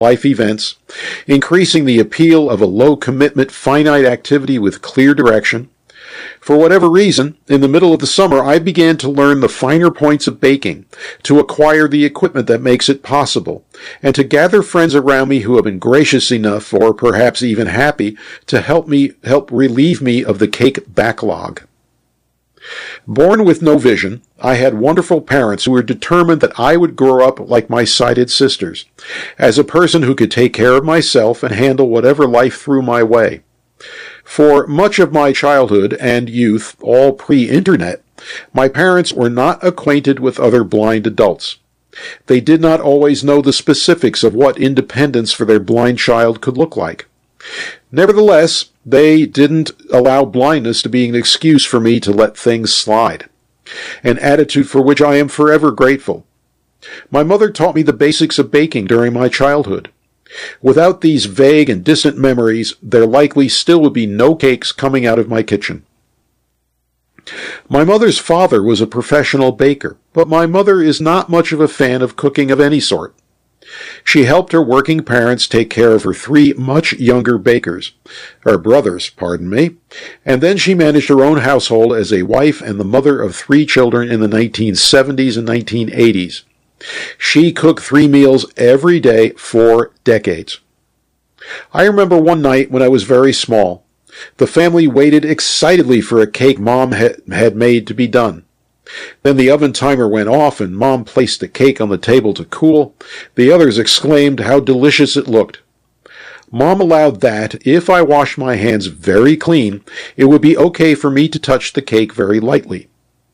life events, increasing the appeal of a low-commitment, finite activity with clear direction. For whatever reason, in the middle of the summer, I began to learn the finer points of baking, to acquire the equipment that makes it possible, and to gather friends around me who have been gracious enough, or perhaps even happy, to help relieve me of the cake backlog. Born with no vision, I had wonderful parents who were determined that I would grow up like my sighted sisters, as a person who could take care of myself and handle whatever life threw my way. For much of my childhood and youth, all pre-internet, my parents were not acquainted with other blind adults. They did not always know the specifics of what independence for their blind child could look like. Nevertheless, they didn't allow blindness to be an excuse for me to let things slide, an attitude for which I am forever grateful. My mother taught me the basics of baking during my childhood. Without these vague and distant memories, there likely still would be no cakes coming out of my kitchen. My mother's father was a professional baker, but my mother is not much of a fan of cooking of any sort. She helped her working parents take care of her three much younger brothers, and then she managed her own household as a wife and the mother of three children in the 1970s and 1980s. She cooked 3 meals every day for decades. I remember one night when I was very small. The family waited excitedly for a cake Mom had made to be done. Then the oven timer went off and Mom placed the cake on the table to cool. The others exclaimed how delicious it looked. Mom allowed that, if I washed my hands very clean, it would be okay for me to touch the cake very lightly.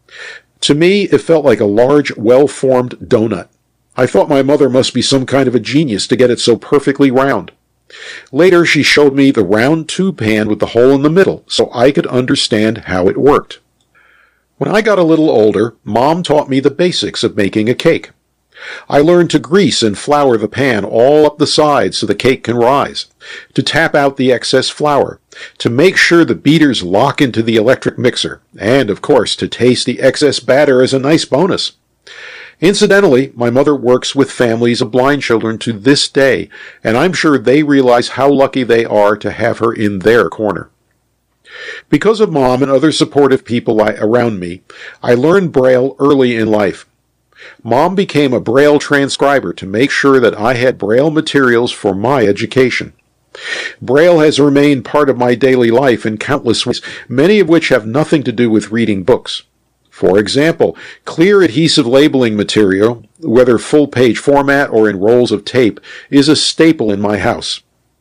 To me, it felt like a large, well-formed donut. I thought my mother must be some kind of a genius to get it so perfectly round. Later, she showed me the round tube pan with the hole in the middle, so I could understand how it worked. When I got a little older, Mom taught me the basics of making a cake. I learned to grease and flour the pan all up the sides so the cake can rise, to tap out the excess flour, to make sure the beaters lock into the electric mixer, and, of course, to taste the excess batter as a nice bonus. Incidentally, my mother works with families of blind children to this day, and I'm sure they realize how lucky they are to have her in their corner. Because of Mom and other supportive people around me, I learned Braille early in life. Mom became a Braille transcriber to make sure that I had Braille materials for my education. Braille has remained part of my daily life in countless ways, many of which have nothing to do with reading books. For example, clear adhesive labeling material, whether full-page format or in rolls of tape, is a staple in my house.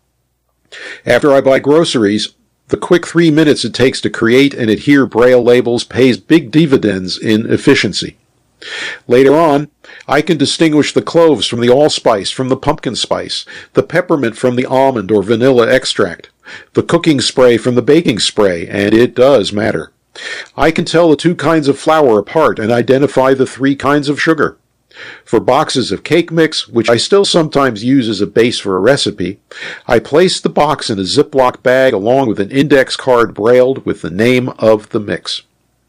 After I buy groceries, the quick 3 minutes it takes to create and adhere Braille labels pays big dividends in efficiency. Later on, I can distinguish the cloves from the allspice from the pumpkin spice, the peppermint from the almond or vanilla extract, the cooking spray from the baking spray, and it does matter. I can tell the 2 kinds of flour apart and identify the 3 kinds of sugar. For boxes of cake mix, which I still sometimes use as a base for a recipe, I place the box in a Ziploc bag along with an index card brailled with the name of the mix.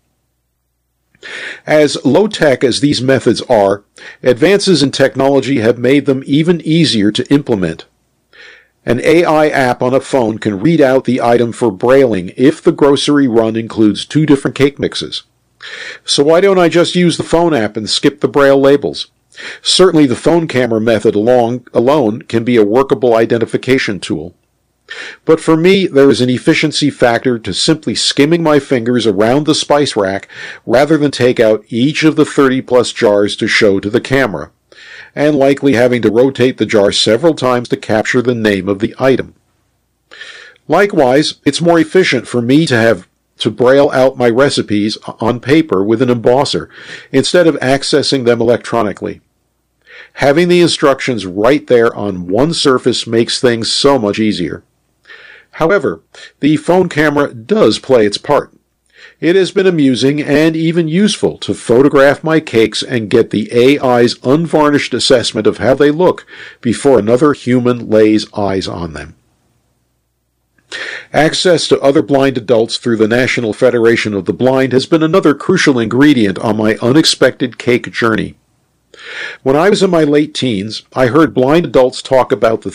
As low-tech as these methods are, advances in technology have made them even easier to implement. An AI app on a phone can read out the item for brailing if the grocery run includes 2 different cake mixes. So why don't I just use the phone app and skip the Braille labels? Certainly the phone camera method alone can be a workable identification tool. But for me, there is an efficiency factor to simply skimming my fingers around the spice rack rather than take out each of the 30-plus jars to show to the camera, and likely having to rotate the jar several times to capture the name of the item. Likewise, it's more efficient for me to braille out my recipes on paper with an embosser instead of accessing them electronically. Having the instructions right there on one surface makes things so much easier. However, the phone camera does play its part. It has been amusing and even useful to photograph my cakes and get the AI's unvarnished assessment of how they look before another human lays eyes on them. Access to other blind adults through the National Federation of the Blind has been another crucial ingredient on my unexpected cake journey. When I was in my late teens, I heard blind adults talk about the